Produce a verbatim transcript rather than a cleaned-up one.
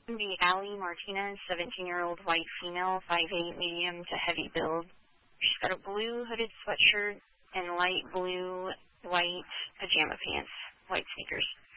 Going to be Allie Martinez, seventeen-year-old white female, five eight, medium to heavy build. She's got a blue hooded sweatshirt and light blue white pajama pants, white sneakers.